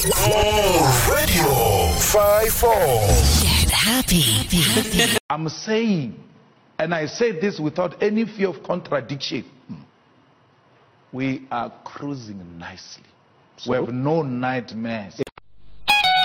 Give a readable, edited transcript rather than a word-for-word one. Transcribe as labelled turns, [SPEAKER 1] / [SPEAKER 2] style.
[SPEAKER 1] Radio 54.
[SPEAKER 2] Get happy.
[SPEAKER 3] I'm saying, and I say this without any fear of contradiction, we are cruising nicely. We have no nightmares.